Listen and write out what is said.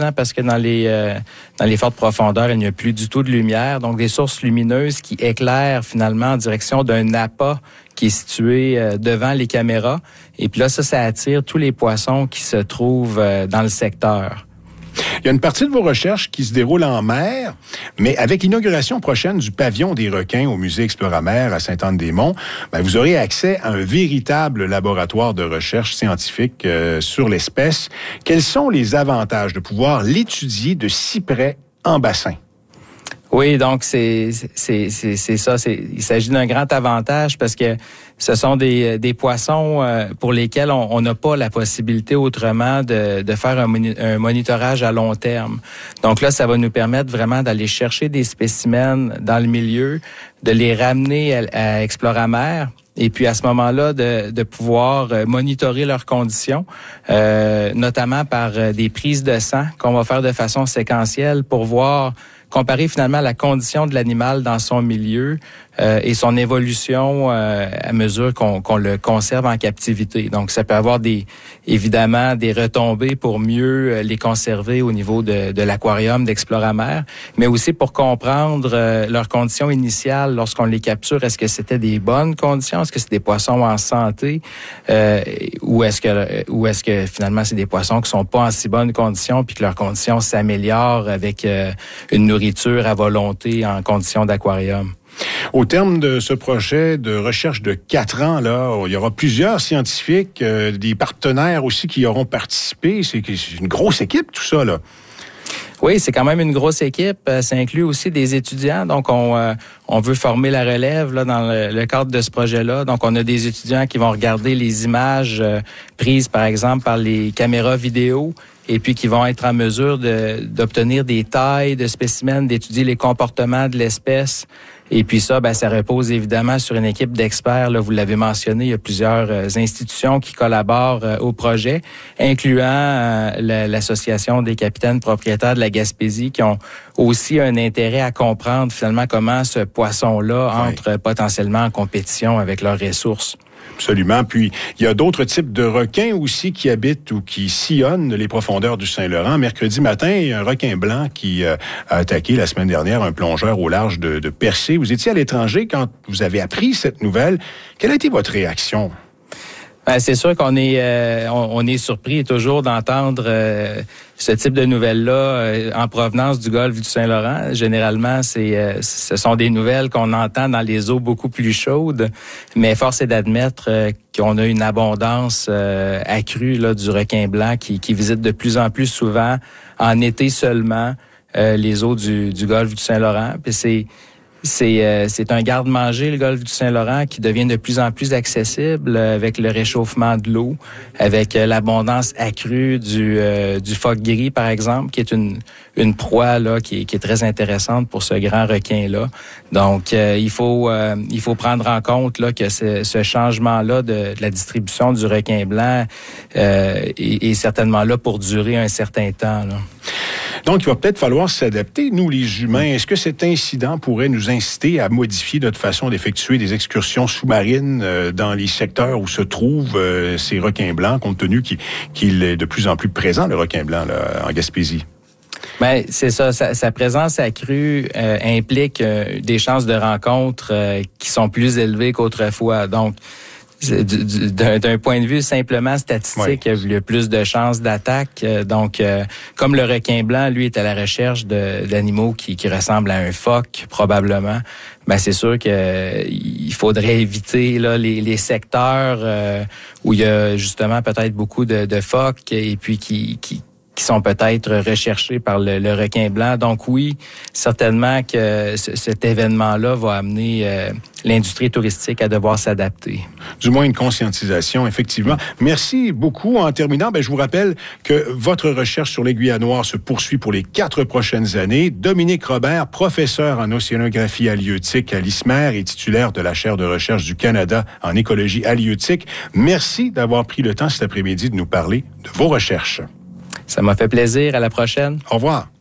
lumineuses, parce que dans les fortes profondeurs, il n'y a plus du tout de lumière. Donc, des sources lumineuses qui éclairent finalement en direction d'un appât qui est situé devant les caméras. Et puis là, ça attire tous les poissons qui se trouvent dans le secteur. Il y a une partie de vos recherches qui se déroule en mer, mais avec l'inauguration prochaine du pavillon des requins au musée Exploramer à Sainte-Anne-des-Monts, vous aurez accès à un véritable laboratoire de recherche scientifique sur l'espèce. Quels sont les avantages de pouvoir l'étudier de si près en bassin? Oui, donc c'est ça. Il s'agit d'un grand avantage parce que ce sont des poissons pour lesquels on n'a pas la possibilité autrement de faire un monitorage à long terme. Donc là, ça va nous permettre vraiment d'aller chercher des spécimens dans le milieu, de les ramener à Exploramer. Et puis à ce moment-là, de pouvoir monitorer leurs conditions, notamment par des prises de sang qu'on va faire de façon séquentielle pour comparer finalement la condition de l'animal dans son milieu et son évolution à mesure qu'on le conserve en captivité. Donc, ça peut avoir évidemment des retombées pour mieux les conserver au niveau de l'aquarium d'Exploramer, mais aussi pour comprendre leurs conditions initiales lorsqu'on les capture. Est-ce que c'était des bonnes conditions? Est-ce que c'est des poissons en santé? Ou est-ce que finalement c'est des poissons qui sont pas en si bonnes conditions puis que leurs conditions s'améliorent avec une nourriture à volonté en conditions d'aquarium? Au terme de ce projet de recherche de 4 ans, là, il y aura plusieurs scientifiques, des partenaires aussi qui auront participé. C'est une grosse équipe, tout ça, là. Oui, c'est quand même une grosse équipe. Ça inclut aussi des étudiants. Donc, on veut former la relève là dans le cadre de ce projet-là. Donc, on a des étudiants qui vont regarder les images prises, par exemple, par les caméras vidéo et puis qui vont être en mesure d'obtenir des tailles de spécimens, d'étudier les comportements de l'espèce. Et puis ça, ça repose évidemment sur une équipe d'experts. Là, vous l'avez mentionné, il y a plusieurs institutions qui collaborent au projet, incluant l'Association des capitaines propriétaires de la Gaspésie, qui ont aussi un intérêt à comprendre finalement comment ce poisson-là entre potentiellement en compétition avec leurs ressources. Absolument. Puis, il y a d'autres types de requins aussi qui habitent ou qui sillonnent les profondeurs du Saint-Laurent. Mercredi matin, il y a un requin blanc qui a attaqué la semaine dernière un plongeur au large de Percé. Vous étiez à l'étranger quand vous avez appris cette nouvelle. Quelle a été votre réaction? C'est sûr qu'on est surpris toujours d'entendre ce type de nouvelles-là en provenance du golfe du Saint-Laurent. Généralement, ce sont des nouvelles qu'on entend dans les eaux beaucoup plus chaudes, mais force est d'admettre qu'on a une abondance accrue là, du requin blanc qui visite de plus en plus souvent, en été seulement, les eaux du golfe du Saint-Laurent. Puis c'est un garde-manger, le golfe du Saint-Laurent, qui devient de plus en plus accessible avec le réchauffement de l'eau, avec l'abondance accrue du phoque gris, par exemple, qui est une proie là qui est très intéressante pour ce grand requin-là. Donc, il faut prendre en compte là que ce changement-là de la distribution du requin blanc est certainement là pour durer un certain temps, là. Donc, il va peut-être falloir s'adapter, nous, les humains. Est-ce que cet incident pourrait nous inciter à modifier notre façon d'effectuer des excursions sous-marines dans les secteurs où se trouvent ces requins blancs, compte tenu qu'il est de plus en plus présent, le requin blanc, là, en Gaspésie? Ben c'est ça. Sa présence accrue implique des chances de rencontre qui sont plus élevées qu'autrefois. Donc, d'un point de vue simplement statistique, il y a plus de chances d'attaque. Donc, comme le requin blanc, lui, est à la recherche d'animaux qui ressemblent à un phoque, probablement, c'est sûr qu'il faudrait éviter là les secteurs où il y a justement peut-être beaucoup de phoques et puis qui sont peut-être recherchés par le requin blanc. Donc oui, certainement que cet événement-là va amener l'industrie touristique à devoir s'adapter. Du moins une conscientisation, effectivement. Merci beaucoup. En terminant, je vous rappelle que votre recherche sur l'aiguille à noir se poursuit pour les 4 prochaines années. Dominique Robert, professeur en océanographie halieutique à l'ISMER et titulaire de la chaire de recherche du Canada en écologie halieutique. Merci d'avoir pris le temps cet après-midi de nous parler de vos recherches. Ça m'a fait plaisir. À la prochaine. Au revoir.